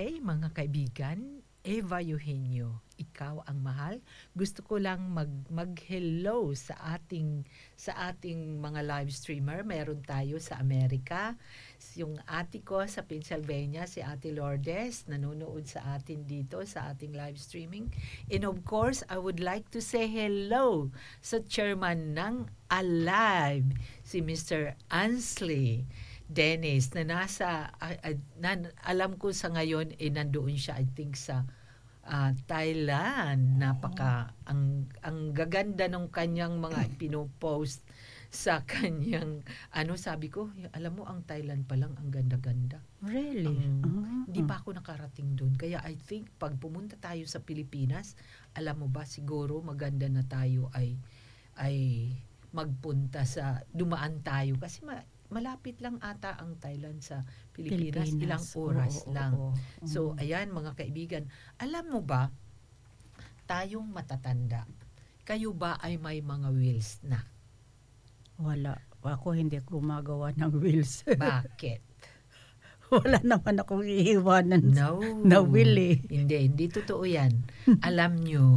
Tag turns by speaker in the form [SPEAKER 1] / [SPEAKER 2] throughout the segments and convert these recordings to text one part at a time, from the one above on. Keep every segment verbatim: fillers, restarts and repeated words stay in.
[SPEAKER 1] Okay, mga kaibigan, Eva Eugenio, ikaw ang mahal. Gusto ko lang mag mag-hello sa ating sa ating mga live streamer. Meron tayo sa Amerika, yung ate ko sa Pennsylvania, si Ate Lourdes, nanonood sa atin dito sa ating live streaming. And of course, I would like to say hello sa chairman ng Alive, si Mister Ansley Dennis, na nasa, uh, uh, na, alam ko sa ngayon, eh, nandoon siya, I think, sa uh, Thailand. Napaka, ang, ang gaganda ng kanyang mga pinopost sa kanyang, ano sabi ko, alam mo, ang Thailand pa lang, ang ganda-ganda.
[SPEAKER 2] Really?
[SPEAKER 1] Um,
[SPEAKER 2] uh-huh.
[SPEAKER 1] Hindi pa ako nakarating doon. Kaya I think, pag pumunta tayo sa Pilipinas, alam mo ba, siguro maganda na tayo ay, ay magpunta sa, dumaan tayo. Kasi ma, malapit lang ata ang Thailand sa Pilipinas,
[SPEAKER 2] Pilipinas.
[SPEAKER 1] Ilang oras
[SPEAKER 2] oo,
[SPEAKER 1] lang.
[SPEAKER 2] Oo, oo.
[SPEAKER 1] So, ayan mga kaibigan, alam mo ba, tayong matatanda, kayo ba ay may mga wills na?
[SPEAKER 2] Wala. Ako hindi gumagawa ng wills.
[SPEAKER 1] Bakit?
[SPEAKER 2] Wala naman akong iiwanan
[SPEAKER 1] No.
[SPEAKER 2] na will eh.
[SPEAKER 1] Hindi, hindi totoo yan. Alam nyo,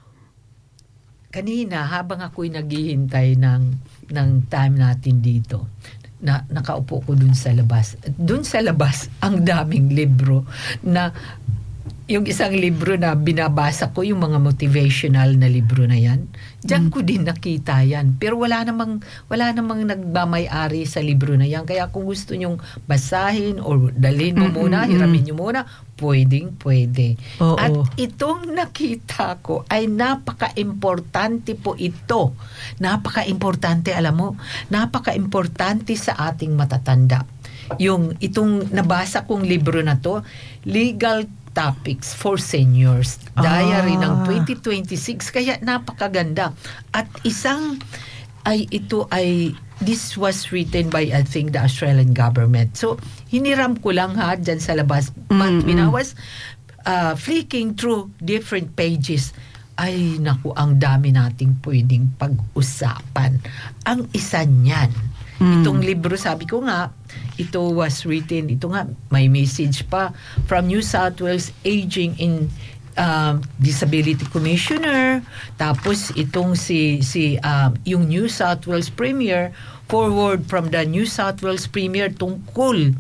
[SPEAKER 1] kanina habang ako'y naghihintay ng, ng time natin dito, na nakaupo ko dun sa labas. Dun sa labas, ang daming libro na yung isang libro na binabasa ko, yung mga motivational na libro na yan, diyan ko din nakita yan. Pero wala namang, wala namang nagmamay-ari sa libro na yan. Kaya kung gusto nyong basahin or dalhin mo muna,
[SPEAKER 2] Mm-mm.
[SPEAKER 1] hiramin nyo muna, pwedeng pwede.
[SPEAKER 2] Oo.
[SPEAKER 1] At itong nakita ko ay napaka-importante po ito. Napaka-importante, alam mo, napaka-importante sa ating matatanda. Yung itong nabasa kong libro na to, Legal Topics for Seniors, diary
[SPEAKER 2] Ah.
[SPEAKER 1] ng twenty twenty-six, kaya napakaganda. At isang ay ito ay this was written by I think the Australian government. So hiniram ko lang ha dyan sa labas. But when I was uh, flicking through different pages, ay naku, ang dami nating pwedeng pag-usapan. Ang isa niyan,
[SPEAKER 2] Mm.
[SPEAKER 1] itong libro, sabi ko nga, ito was written, ito nga, may message pa from New South Wales Aging in um, Disability Commissioner. Tapos itong si, si um, yung New South Wales Premier, forward from the New South Wales Premier tungkol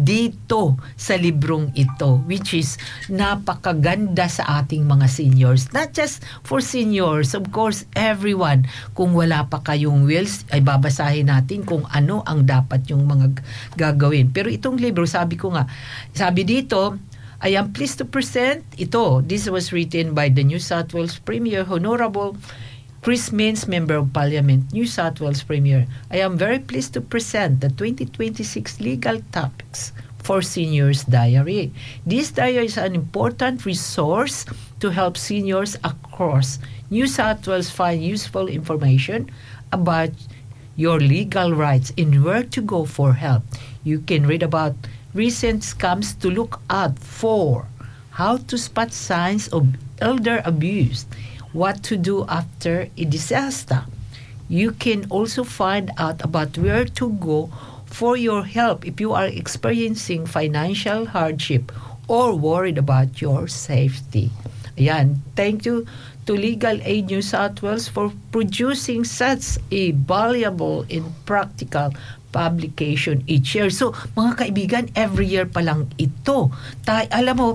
[SPEAKER 1] dito sa librong ito, which is napakaganda sa ating mga seniors. Not just for seniors, of course, everyone. Kung wala pa kayong wills, ay babasahin natin kung ano ang dapat yung mga gagawin. Pero itong libro, sabi ko nga, sabi dito, I am pleased to present ito. This was written by the New South Wales Premier, Honorable Chris Minns, Member of Parliament, New South Wales Premier. I am very pleased to present the twenty twenty-six Legal Topics for Seniors Diary. This diary is an important resource to help seniors across New South Wales find useful information about your legal rights and where to go for help. You can read about recent scams to look out for, how to spot signs of elder abuse, what to do after a disaster. You can also find out about where to go for your help if you are experiencing financial hardship or worried about your safety. Ayan, thank you to Legal Aid New South Wales for producing such a valuable and practical publication each year. So, mga kaibigan, every year pa lang ito. Tay, alam mo,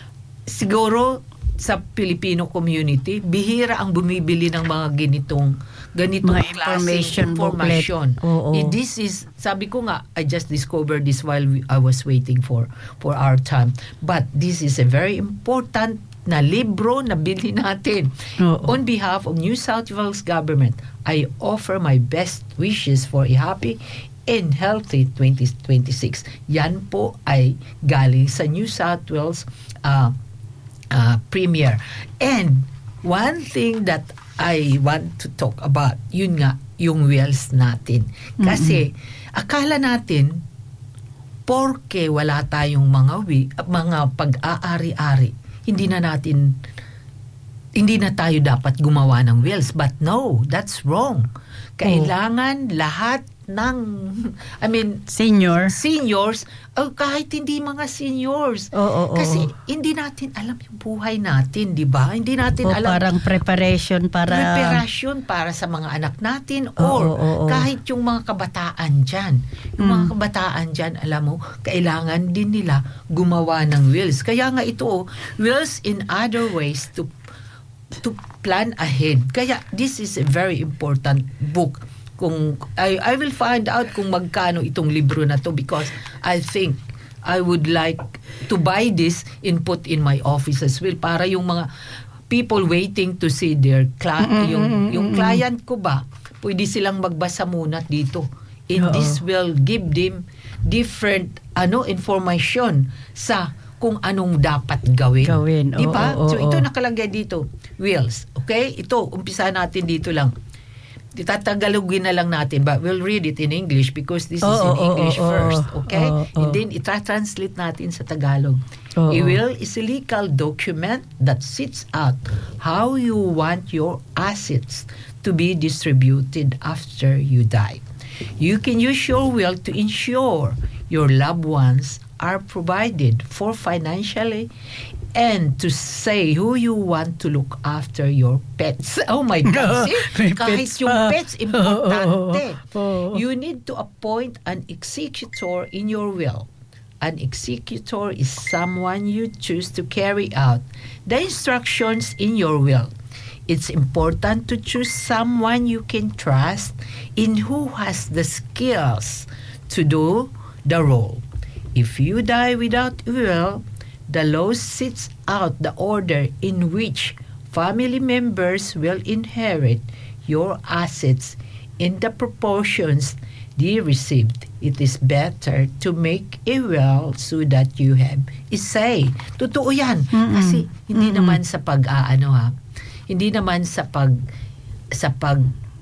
[SPEAKER 1] siguro sa Filipino community, bihira ang bumibili ng mga ganitong ganitong
[SPEAKER 2] Mga
[SPEAKER 1] klaseng
[SPEAKER 2] information
[SPEAKER 1] information.
[SPEAKER 2] booklet. Oo.
[SPEAKER 1] Eh, this is, sabi ko nga, I just discovered this while we, I was waiting for for our time. But this is a very important na libro na bilhin natin.
[SPEAKER 2] Oo.
[SPEAKER 1] On behalf of New South Wales Government, I offer my best wishes for a happy and healthy twenty twenty-six. Yan po ay galing sa New South Wales uh, Uh, Premier. And one thing that I want to talk about, yun nga, yung wills natin. Kasi, mm-hmm. akala natin, porke wala tayong mga, wi- mga pag-aari-ari, hindi na natin, hindi na tayo dapat gumawa ng wills. But no, that's wrong. Kailangan oh. lahat ng, I mean,
[SPEAKER 2] Senior.
[SPEAKER 1] seniors, o kahit hindi mga seniors.
[SPEAKER 2] Oo, oo,
[SPEAKER 1] Kasi
[SPEAKER 2] oo.
[SPEAKER 1] hindi natin alam yung buhay natin, di ba? Hindi natin
[SPEAKER 2] O
[SPEAKER 1] alam
[SPEAKER 2] parang preparation para...
[SPEAKER 1] preparasyon para sa mga anak natin
[SPEAKER 2] Oo,
[SPEAKER 1] or
[SPEAKER 2] oo, oo.
[SPEAKER 1] kahit yung mga kabataan dyan. Yung
[SPEAKER 2] Mm.
[SPEAKER 1] mga kabataan dyan, alam mo, kailangan din nila gumawa ng wills. Kaya nga ito, wills in other ways to to plan ahead. Kaya this is a very important book. Kung I I will find out kung magkano itong libro na to because I think I would like to buy this and put in my office as well para yung mga people waiting to see their cli-
[SPEAKER 2] Mm-mm,
[SPEAKER 1] yung
[SPEAKER 2] mm-mm,
[SPEAKER 1] yung
[SPEAKER 2] mm-mm.
[SPEAKER 1] client ko ba pwede silang magbasa muna dito. And
[SPEAKER 2] Oo.
[SPEAKER 1] this will give them different ano information sa kung anong dapat gawin.
[SPEAKER 2] Gawin,
[SPEAKER 1] Di ba?
[SPEAKER 2] oo, oo,
[SPEAKER 1] So ito
[SPEAKER 2] oo.
[SPEAKER 1] nakalagay dito, wills. Okay? Ito, umpisa natin dito lang. Tatagalogin na lang natin, but we'll read it in English because this is
[SPEAKER 2] Oo,
[SPEAKER 1] in
[SPEAKER 2] oo,
[SPEAKER 1] English
[SPEAKER 2] oo,
[SPEAKER 1] first.
[SPEAKER 2] oo,
[SPEAKER 1] Okay?
[SPEAKER 2] oo, oo.
[SPEAKER 1] And then itra-translate natin sa Tagalog.
[SPEAKER 2] Oo.
[SPEAKER 1] A will is a legal document that sets out how you want your assets to be distributed after you die. You can use your will to ensure your loved ones are provided for financially and to say who you want to look after your pets. Oh my God. See?
[SPEAKER 2] May
[SPEAKER 1] Kahit
[SPEAKER 2] pets
[SPEAKER 1] yung
[SPEAKER 2] pa.
[SPEAKER 1] pets, importante.
[SPEAKER 2] Oo.
[SPEAKER 1] You need to appoint an executor in your will. An executor is someone you choose to carry out the instructions in your will. It's important to choose someone you can trust and who has the skills to do the role. If you die without will, the law sets out the order in which family members will inherit your assets in the proportions they received. It is better to make a will so that you have a say. Totoo yan.
[SPEAKER 2] Mm-mm.
[SPEAKER 1] Kasi hindi
[SPEAKER 2] Mm-mm.
[SPEAKER 1] naman sa pag-aano ha. Hindi naman sa pag sa pag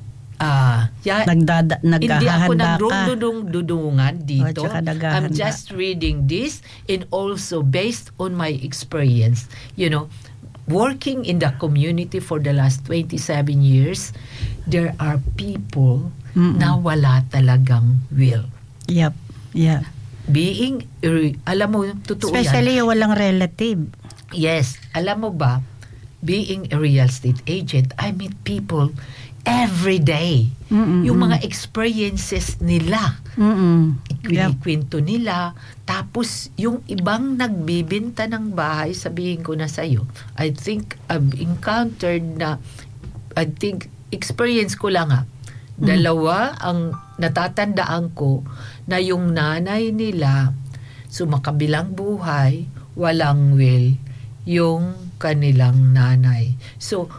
[SPEAKER 1] ah ya,
[SPEAKER 2] Nagdada,
[SPEAKER 1] hindi ako
[SPEAKER 2] naghahanda ka.
[SPEAKER 1] nagdududungan dito.
[SPEAKER 2] O, tsaka
[SPEAKER 1] I'm
[SPEAKER 2] naghahanda.
[SPEAKER 1] just reading this and also based on my experience. You know, working in the community for the last twenty-seven years, there are people
[SPEAKER 2] Mm-mm.
[SPEAKER 1] na wala talagang will.
[SPEAKER 2] Yep. Yeah.
[SPEAKER 1] Being, ir- alam mo, totoo yan.
[SPEAKER 2] Especially yung walang relative.
[SPEAKER 1] Yes, alam mo ba, being a real estate agent, I meet people every day.
[SPEAKER 2] Mm-mm.
[SPEAKER 1] Yung mga experiences nila.
[SPEAKER 2] Mm-mm. Yep.
[SPEAKER 1] Kwento nila. Tapos, yung ibang nagbibenta ng bahay, sabihin ko na sa'yo, I think I've encountered na, I think, experience ko lang ha, dalawa ang natatandaan ko na yung nanay nila, sumakabilang buhay, walang will, yung kanilang nanay. So,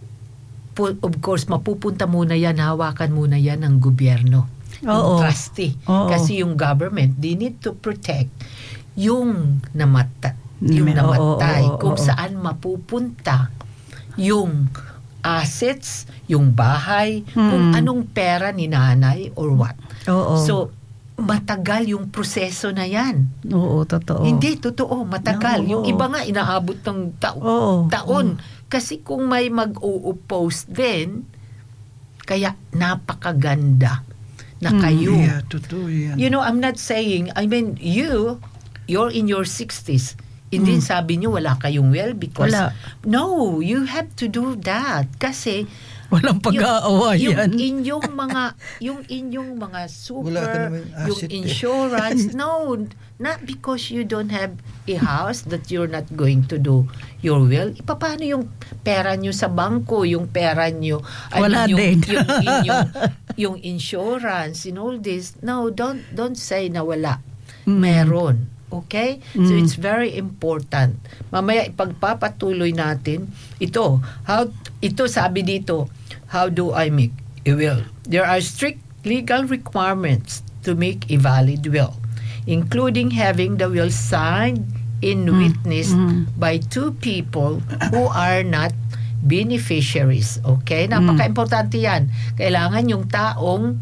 [SPEAKER 1] po- of course, mapupunta muna yan, hawakan muna yan ng gobyerno. Yung
[SPEAKER 2] Oo.
[SPEAKER 1] trustee.
[SPEAKER 2] Oo.
[SPEAKER 1] Kasi yung government, they need to protect yung namata, yung
[SPEAKER 2] Oo,
[SPEAKER 1] namatay,
[SPEAKER 2] oo, oo,
[SPEAKER 1] kung
[SPEAKER 2] oo.
[SPEAKER 1] saan mapupunta yung assets, yung bahay, kung
[SPEAKER 2] Mm.
[SPEAKER 1] anong pera ni nanay or what.
[SPEAKER 2] Oo.
[SPEAKER 1] So, matagal yung proseso na yan.
[SPEAKER 2] Oo, totoo.
[SPEAKER 1] Hindi, totoo, matagal.
[SPEAKER 2] Oo.
[SPEAKER 1] Yung iba nga, inaabot ng ta-
[SPEAKER 2] Oo.
[SPEAKER 1] taon. Kasi kung may mag-o-oppose din, kaya napakaganda na
[SPEAKER 2] Mm.
[SPEAKER 1] kayo.
[SPEAKER 3] Yeah, totoo yan.
[SPEAKER 1] You know, I'm not saying, I mean, you, you're in your sixties. Hindi sabi niyo wala kayong will because,
[SPEAKER 2] Wala.
[SPEAKER 1] no, you have to do that. Kasi,
[SPEAKER 2] Walang pag-aawa
[SPEAKER 1] yung
[SPEAKER 2] yan.
[SPEAKER 1] inyong mga yung inyong mga
[SPEAKER 3] Wala ka
[SPEAKER 1] super
[SPEAKER 3] namang
[SPEAKER 1] yung
[SPEAKER 3] asset eh.
[SPEAKER 1] insurance no not because you don't have a house that you're not going to do your will. Paano yung pera nyo sa bangko, yung pera nyo I
[SPEAKER 2] Wala
[SPEAKER 1] mean, yung,
[SPEAKER 2] din.
[SPEAKER 1] yung, inyong, yung insurance and all this. No, don't don't say na wala.
[SPEAKER 2] Mm.
[SPEAKER 1] Meron. Okay? So
[SPEAKER 2] Mm.
[SPEAKER 1] it's very important. Mamaya ipagpapatuloy natin ito. How ito sabi dito, how do I make a will? There are strict legal requirements to make a valid will, including having the will signed and
[SPEAKER 2] Mm.
[SPEAKER 1] witnessed
[SPEAKER 2] Mm.
[SPEAKER 1] by two people who are not beneficiaries. Okay? Napaka-importante yan. Kailangan yung taong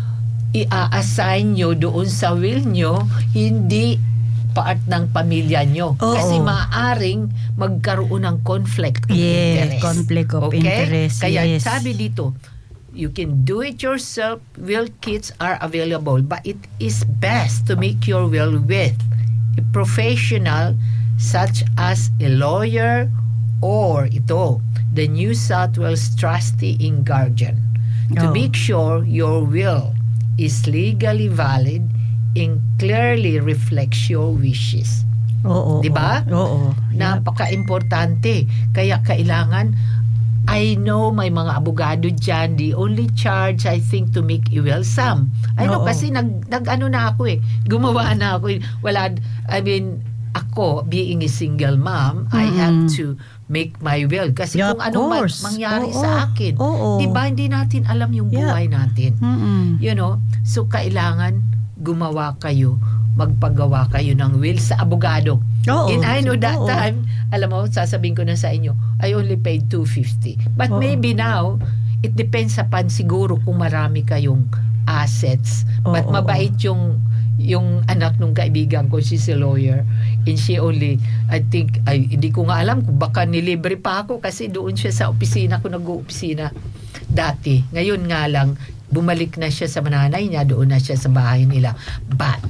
[SPEAKER 1] i-assign nyo doon sa will nyo, hindi part ng pamilya nyo.
[SPEAKER 2] Oo.
[SPEAKER 1] Kasi maaaring magkaroon ng conflict of
[SPEAKER 2] Yes,
[SPEAKER 1] interest.
[SPEAKER 2] conflict of interest,
[SPEAKER 1] Kaya
[SPEAKER 2] yes.
[SPEAKER 1] sabi dito, You can do it yourself. Will kits are available, but it is best to make your will with a professional such as a lawyer or ito, the New South Wales trustee in guardian, to
[SPEAKER 2] Oh.
[SPEAKER 1] make sure your will is legally valid and clearly reflects your wishes.
[SPEAKER 2] Oo.
[SPEAKER 1] Di ba?
[SPEAKER 2] Oo.
[SPEAKER 1] Napaka-importante. Kaya kailangan, I know may mga abogado dyan, the only charge I think to make a will sum. I know
[SPEAKER 2] Oo.
[SPEAKER 1] kasi nag, nag ano na ako eh. Gumawa na ako eh. Wala, I mean, ako, being a single mom, I
[SPEAKER 2] Mm-mm.
[SPEAKER 1] have to make my will. Kasi
[SPEAKER 2] Yeah,
[SPEAKER 1] kung
[SPEAKER 2] of
[SPEAKER 1] anong ma-
[SPEAKER 2] course.
[SPEAKER 1] mangyari
[SPEAKER 2] Oo.
[SPEAKER 1] sa akin.
[SPEAKER 2] Oo.
[SPEAKER 1] Di ba? Hindi natin alam yung
[SPEAKER 2] Yeah.
[SPEAKER 1] buhay natin.
[SPEAKER 2] Mm-mm.
[SPEAKER 1] You know? So, kailangan gumawa kayo, magpagawa kayo ng will sa abogado.
[SPEAKER 2] Oo.
[SPEAKER 1] And I know that
[SPEAKER 2] Oo.
[SPEAKER 1] time, alam mo, sasabihin ko na sa inyo, I only paid two hundred fifty. But
[SPEAKER 2] Oo.
[SPEAKER 1] maybe now, it depends upon siguro kung marami kayong assets. But
[SPEAKER 2] Oo,
[SPEAKER 1] mabait yung yung anak nung kaibigan ko, she's a lawyer. And she only, I think, ay, hindi ko nga alam kung baka nilibre pa ako kasi doon siya sa opisina ko, nag-opisina dati. Ngayon nga lang, bumalik na siya sa nanay niya, doon na siya sa bahay nila. But,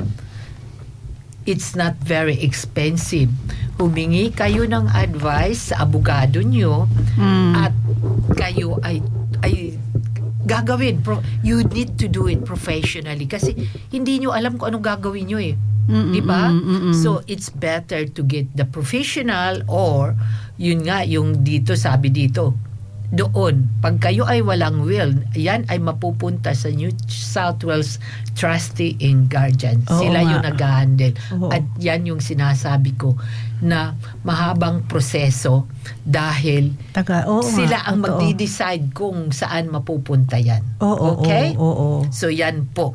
[SPEAKER 1] it's not very expensive. Humingi kayo ng advice sa abogado nyo
[SPEAKER 2] Mm.
[SPEAKER 1] at kayo ay ay gagawin. Pro- you need to do it professionally kasi hindi nyo alam kung anong gagawin nyo eh.
[SPEAKER 2] Mm-mm,
[SPEAKER 1] Di ba?
[SPEAKER 2] mm-mm.
[SPEAKER 1] So, it's better to get the professional or yun nga, yung dito, sabi dito, doon, pag kayo ay walang will, yan ay mapupunta sa New South Wales Trustee and Guardian.
[SPEAKER 2] Oo
[SPEAKER 1] Sila
[SPEAKER 2] nga.
[SPEAKER 1] yung nag-handle.
[SPEAKER 2] Oo.
[SPEAKER 1] At yan yung sinasabi ko na mahabang proseso dahil
[SPEAKER 2] Taga, oo nga,
[SPEAKER 1] sila ang
[SPEAKER 2] totoo.
[SPEAKER 1] magdi-decide kung saan mapupunta yan.
[SPEAKER 2] Oo,
[SPEAKER 1] Okay?
[SPEAKER 2] Oo, oo.
[SPEAKER 1] So yan po.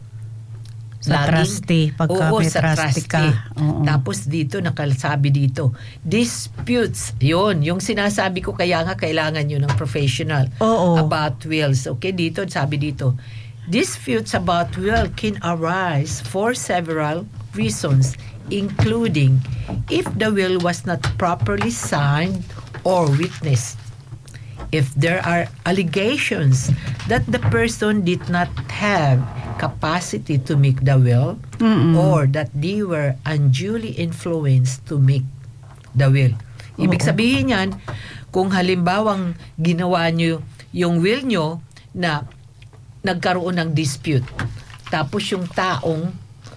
[SPEAKER 2] Sa
[SPEAKER 1] Laging-
[SPEAKER 2] trustee, pagka
[SPEAKER 1] Oo,
[SPEAKER 2] may
[SPEAKER 1] sa
[SPEAKER 2] trustee ka.
[SPEAKER 1] trustee.
[SPEAKER 2] Oo.
[SPEAKER 1] Tapos dito, nakasabi dito, disputes. Yun, yung sinasabi ko, kaya nga kailangan yun ng professional
[SPEAKER 2] Oo.
[SPEAKER 1] about wills. Okay, dito, sabi dito, disputes about will can arise for several reasons, including if the will was not properly signed or witnessed, if there are allegations that the person did not have capacity to make the will,
[SPEAKER 2] Mm-mm.
[SPEAKER 1] or that they were unduly influenced to make the will. Ibig
[SPEAKER 2] Oo.
[SPEAKER 1] sabihin yan, kung halimbawang ginawa nyo yung will nyo na nagkaroon ng dispute, tapos yung taong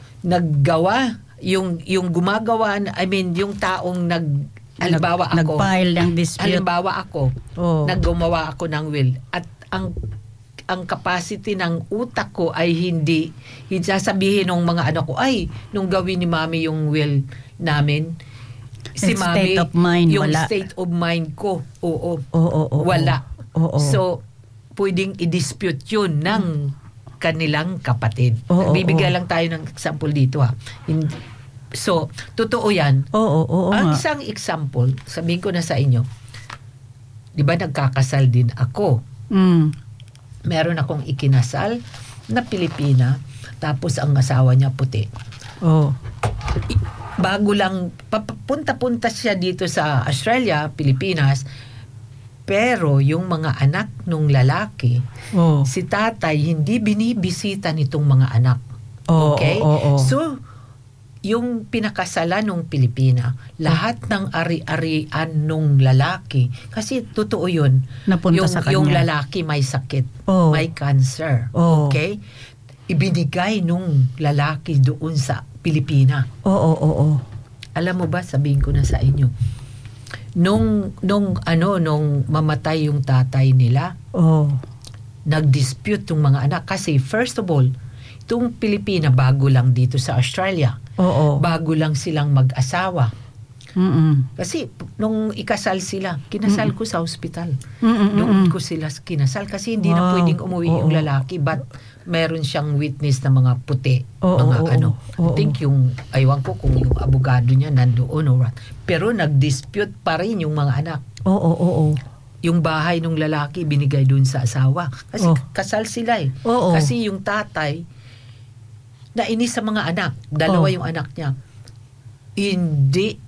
[SPEAKER 1] naggawa, yung, yung gumagawa, I mean, yung taong nag, halimbawa
[SPEAKER 2] Nag-
[SPEAKER 1] ako,
[SPEAKER 2] Nag-file ng dispute.
[SPEAKER 1] halimbawa ako,
[SPEAKER 2] Oo.
[SPEAKER 1] naggumawa ako ng will at ang ang capacity ng utak ko ay hindi hindi sasabihin ng mga anak ko ay nung gawin ni mami yung will namin si
[SPEAKER 2] Yung
[SPEAKER 1] mami
[SPEAKER 2] state of mind,
[SPEAKER 1] yung
[SPEAKER 2] wala.
[SPEAKER 1] state of mind ko oo
[SPEAKER 2] Oo, oo,
[SPEAKER 1] wala
[SPEAKER 2] Oo.
[SPEAKER 1] so pwedeng i-dispute yun ng kanilang kapatid.
[SPEAKER 2] Oo,
[SPEAKER 1] Bibigyan
[SPEAKER 2] oo.
[SPEAKER 1] lang tayo ng example dito ha. Hindi, so totoo yan.
[SPEAKER 2] Oo, oo, oo
[SPEAKER 1] Ang
[SPEAKER 2] nga.
[SPEAKER 1] isang example, sabihin ko na sa inyo, di ba nagkakasal din ako?
[SPEAKER 2] Mm.
[SPEAKER 1] Meron akong ikinasal na Pilipina, tapos ang asawa niya puti.
[SPEAKER 2] Oo.
[SPEAKER 1] I- Bago lang, papunta-punta siya dito sa Australia, Pilipinas, pero yung mga anak nung lalaki,
[SPEAKER 2] Oo.
[SPEAKER 1] si tatay hindi binibisita nitong mga anak.
[SPEAKER 2] Oo,
[SPEAKER 1] Okay?
[SPEAKER 2] oo, oo.
[SPEAKER 1] So, yung pinakasalan nung Pilipina, lahat ng ari-arian nung lalaki, kasi totoo yun,
[SPEAKER 2] Napunta
[SPEAKER 1] yung,
[SPEAKER 2] sa kanya.
[SPEAKER 1] yung lalaki may sakit,
[SPEAKER 2] Oo.
[SPEAKER 1] may cancer.
[SPEAKER 2] Oo.
[SPEAKER 1] Okay? Ibinigay nung lalaki doon sa Pilipina.
[SPEAKER 2] Oo, oo, oo.
[SPEAKER 1] Alam mo ba, sabihin ko na sa inyo, nung, nung, ano, nung mamatay yung tatay nila,
[SPEAKER 2] Oo.
[SPEAKER 1] nag-dispute yung mga anak. Kasi first of all, itong Pilipina, bago lang dito sa Australia.
[SPEAKER 2] Oo.
[SPEAKER 1] Bago lang silang mag-asawa.
[SPEAKER 2] Mm-mm.
[SPEAKER 1] Kasi p- nung ikasal sila, kinasal ko sa ospital.
[SPEAKER 2] Mm-mm.
[SPEAKER 1] Doon ko sila kinasal kasi hindi na
[SPEAKER 2] Wow.
[SPEAKER 1] pwedeng umuwi yung
[SPEAKER 2] Oo.
[SPEAKER 1] lalaki, but meron siyang witness na mga puti,
[SPEAKER 2] Oo,
[SPEAKER 1] mga
[SPEAKER 2] oo,
[SPEAKER 1] ano.
[SPEAKER 2] oo.
[SPEAKER 1] I think yung, aywan ko kung yung abogado niya nandoon or what. Pero nag-dispute pa rin yung mga anak.
[SPEAKER 2] Oo, oo, oo.
[SPEAKER 1] Yung bahay ng lalaki binigay doon sa asawa. Kasi
[SPEAKER 2] Oh.
[SPEAKER 1] kasal sila eh.
[SPEAKER 2] Oo.
[SPEAKER 1] Kasi yung tatay, nainis sa mga anak. Dalawa
[SPEAKER 2] Oh.
[SPEAKER 1] yung anak niya. Hindi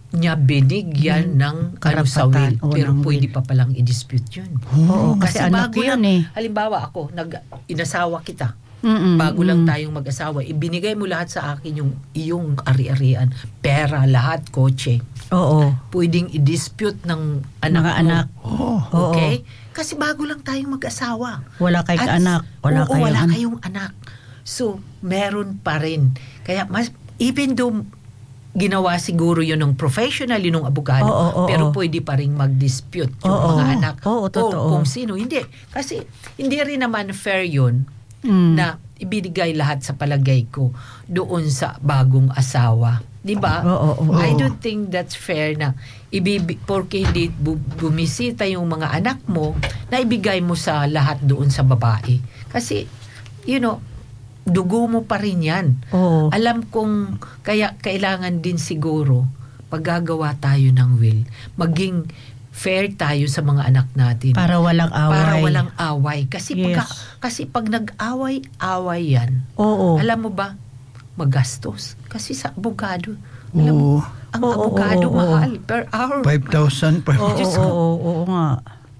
[SPEAKER 1] niya binigyan ng ano sa will.
[SPEAKER 2] Karapatan, o
[SPEAKER 1] Pero
[SPEAKER 2] ng
[SPEAKER 1] pwede
[SPEAKER 2] will.
[SPEAKER 1] pa palang i-dispute yun.
[SPEAKER 2] Oo, kasi anak
[SPEAKER 1] bago
[SPEAKER 2] yun
[SPEAKER 1] lang,
[SPEAKER 2] eh.
[SPEAKER 1] halimbawa ako, nag, inasawa kita.
[SPEAKER 2] Mm-mm,
[SPEAKER 1] Bago lang
[SPEAKER 2] mm.
[SPEAKER 1] tayong mag-asawa, ibinigay mo lahat sa akin yung iyong ari-arian, pera, lahat, kotse.
[SPEAKER 2] Oo.
[SPEAKER 1] Pwedeng i-dispute ng anak
[SPEAKER 2] Mga
[SPEAKER 1] mo.
[SPEAKER 2] anak.
[SPEAKER 3] Oh.
[SPEAKER 2] Oo.
[SPEAKER 1] Okay? Kasi bago lang tayong mag-asawa.
[SPEAKER 2] Wala kay
[SPEAKER 1] At-
[SPEAKER 2] anak. Wala
[SPEAKER 1] oo,
[SPEAKER 2] kayong
[SPEAKER 1] wala
[SPEAKER 2] anak.
[SPEAKER 1] kayong anak. So, meron pa rin. Kaya, mas, even though ginawa siguro yun ng professional, yun ng abogado,
[SPEAKER 2] Oo, oo,
[SPEAKER 1] pero
[SPEAKER 2] oo.
[SPEAKER 1] pwede pa rin mag-dispute yung
[SPEAKER 2] Oo.
[SPEAKER 1] mga anak.
[SPEAKER 2] Oo, totoo.
[SPEAKER 1] O kung sino. Hindi. Kasi, hindi rin naman fair yun
[SPEAKER 2] Mm.
[SPEAKER 1] na ibinigay lahat sa palagay ko doon sa bagong asawa. Di ba?
[SPEAKER 2] Oo, oo,
[SPEAKER 1] I
[SPEAKER 2] oo.
[SPEAKER 1] don't think that's fair na ibibi, porque hindi bu- bumisita yung mga anak mo na ibigay mo sa lahat doon sa babae. Kasi, you know, dugo mo pa rin yan.
[SPEAKER 2] Oo.
[SPEAKER 1] Alam kong kaya kailangan din siguro pag gagawa tayo ng will, maging fair tayo sa mga anak natin.
[SPEAKER 2] Para walang away.
[SPEAKER 1] Para walang away. Kasi pag,
[SPEAKER 2] Yes.
[SPEAKER 1] kasi pag nag-away-away yan,
[SPEAKER 2] Oo.
[SPEAKER 1] alam mo ba, magastos. Kasi sa abogado, alam mo,
[SPEAKER 3] Oo.
[SPEAKER 1] ang
[SPEAKER 2] Oo,
[SPEAKER 1] abogado
[SPEAKER 2] oo, oo.
[SPEAKER 1] mahal per hour.
[SPEAKER 3] five thousand per
[SPEAKER 2] Oo,
[SPEAKER 1] Diyos
[SPEAKER 2] oo,
[SPEAKER 1] ko.
[SPEAKER 2] oo, oo nga.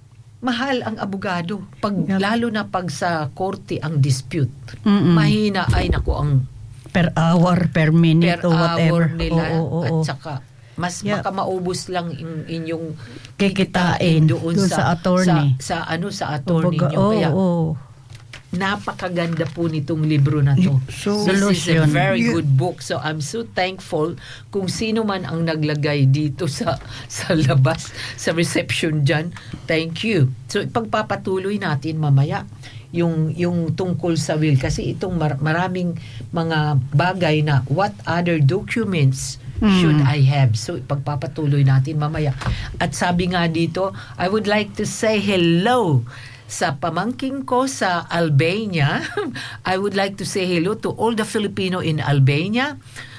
[SPEAKER 1] Mahal ang abogado. Pag,
[SPEAKER 2] Yep.
[SPEAKER 1] Lalo na pag sa korte ang dispute.
[SPEAKER 2] Mm-mm.
[SPEAKER 1] Mahina, ay naku, ang
[SPEAKER 2] Per hour, per minute,
[SPEAKER 1] per
[SPEAKER 2] o whatever.
[SPEAKER 1] hour nila.
[SPEAKER 2] Oo, oo, oo.
[SPEAKER 1] At saka, mas
[SPEAKER 2] Yep.
[SPEAKER 1] baka maubos lang in, inyong
[SPEAKER 2] Kikitain doon sa attorney.
[SPEAKER 1] Sa, sa ano sa attorney
[SPEAKER 2] Kumbaga,
[SPEAKER 1] nyo.
[SPEAKER 2] oo,
[SPEAKER 1] Kaya
[SPEAKER 2] oo.
[SPEAKER 1] napakaganda po nitong libro na to.
[SPEAKER 3] So,
[SPEAKER 1] This is a
[SPEAKER 2] Solution.
[SPEAKER 1] very
[SPEAKER 3] Yeah.
[SPEAKER 1] good book. So I'm so thankful kung sino man ang naglagay dito sa sa labas, sa reception dyan. Thank you. So ipagpapatuloy natin mamaya yung yung tungkol sa will kasi itong mar- maraming mga bagay na what other documents
[SPEAKER 2] Mm.
[SPEAKER 1] should I have. So ipagpapatuloy natin mamaya. At sabi nga dito, I would like to say hello sa pamangking ko sa Albania. I would like to say hello to all the Filipino in Albania.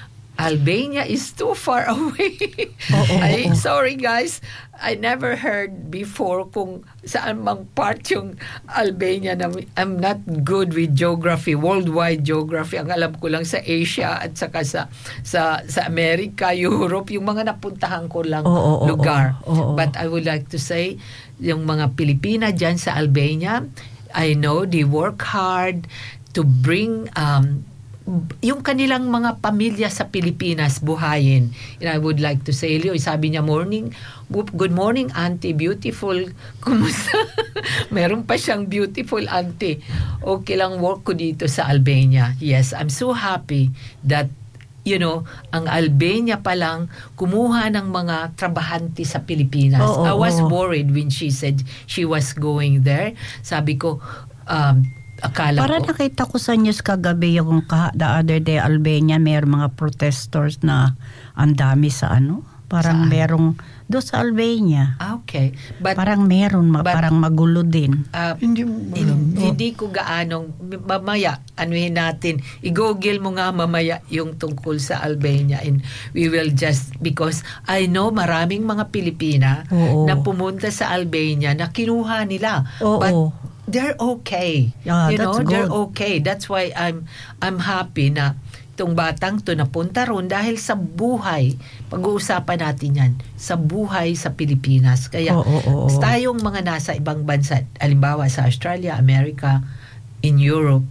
[SPEAKER 1] Albania is too far away.
[SPEAKER 2] Oo,
[SPEAKER 1] Ay,
[SPEAKER 2] oo.
[SPEAKER 1] sorry guys, I never heard before kung saan mang part yung Albania na I'm not good with geography, worldwide geography. Ang alam ko lang sa Asia at saka sa sa sa America, Europe, yung mga napuntahan ko lang
[SPEAKER 2] Oo, oo,
[SPEAKER 1] lugar.
[SPEAKER 2] oo, oo.
[SPEAKER 1] But I would like to say, yung mga Pilipina dyan sa Albania, I know they work hard to bring um, yung kanilang mga pamilya sa Pilipinas buhayin. And I would like to say, Leo, sabi niya, morning, good morning, auntie, beautiful. Kumusta? Meron pa siyang beautiful auntie. Okay lang work ko dito sa Albania. Yes, I'm so happy that you know, ang Albania pa lang kumuha ng mga trabahante sa Pilipinas.
[SPEAKER 2] Oo,
[SPEAKER 1] I was
[SPEAKER 2] oo.
[SPEAKER 1] worried when she said she was going there. Sabi ko, um, akala
[SPEAKER 2] Para
[SPEAKER 1] ko,
[SPEAKER 2] nakita ko sa news kagabi yung ka, the other day Albania, may mga protesters na ang dami sa ano. Parang
[SPEAKER 1] Saan?
[SPEAKER 2] merong do sa Albania.
[SPEAKER 1] ah, okay. But,
[SPEAKER 2] Parang meron, ma-
[SPEAKER 1] but-
[SPEAKER 2] parang magulo din.
[SPEAKER 1] uh,
[SPEAKER 3] Hindi mo
[SPEAKER 1] hin-
[SPEAKER 3] alam.
[SPEAKER 1] hindi ko gaanong mamaya anuhin natin i-google mo nga mamaya yung tungkol sa Albania and we will just because I know maraming mga Pilipina
[SPEAKER 2] Oo.
[SPEAKER 1] na pumunta sa Albania na kinuha nila
[SPEAKER 2] Oo.
[SPEAKER 1] but they're okay.
[SPEAKER 2] Yeah,
[SPEAKER 1] you
[SPEAKER 2] that's
[SPEAKER 1] know, they're
[SPEAKER 2] good.
[SPEAKER 1] okay. That's why I'm I'm happy na itong batang to napunta ron dahil sa buhay. Pag-uusapan natin yan. Sa buhay sa Pilipinas. Kaya
[SPEAKER 2] Oo, oo, oo.
[SPEAKER 1] tayong mga nasa ibang bansa, halimbawa sa Australia, America, in Europe,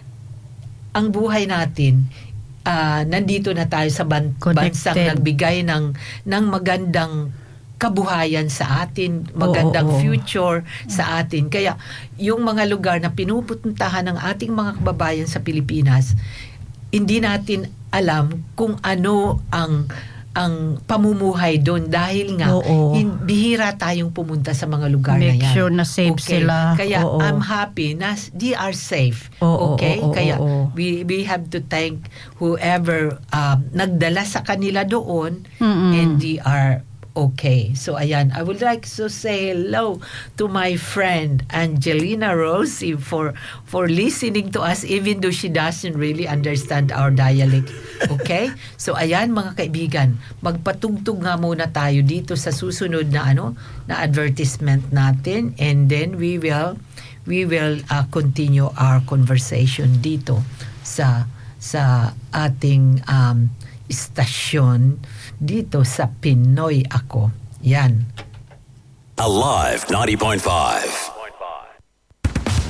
[SPEAKER 1] ang buhay natin, ah, nandito na tayo sa ban-
[SPEAKER 2] Connected.
[SPEAKER 1] bansang nagbigay ng, ng magandang kabuhayan sa atin, magandang
[SPEAKER 2] Oo, oo, oo.
[SPEAKER 1] future sa atin. Kaya yung mga lugar na pinupuntahan ng ating mga kababayan sa Pilipinas, hindi natin alam kung ano ang ang pamumuhay doon dahil nga
[SPEAKER 2] Oo.
[SPEAKER 1] hin- bihira tayong pumunta sa mga lugar na
[SPEAKER 2] Make
[SPEAKER 1] yan.
[SPEAKER 2] sure na safe sila.
[SPEAKER 1] Kaya
[SPEAKER 2] Oo.
[SPEAKER 1] I'm happy na s- they are safe.
[SPEAKER 2] Oo,
[SPEAKER 1] okay?
[SPEAKER 2] oo, oo,
[SPEAKER 1] Kaya
[SPEAKER 2] oo.
[SPEAKER 1] we we have to thank whoever um, nagdala sa kanila doon
[SPEAKER 2] Mm-mm.
[SPEAKER 1] and they are okay. So ayan, I would like to say hello to my friend Angelina Rosie for for listening to us even though she doesn't really understand our dialect. Okay? So ayan mga kaibigan, magpatugtog nga muna tayo dito sa susunod na ano, na advertisement natin and then we will we will uh, continue our conversation dito sa sa ating um istasyon dito sa Pinoy Ako. Yan.
[SPEAKER 3] Alive ninety point five.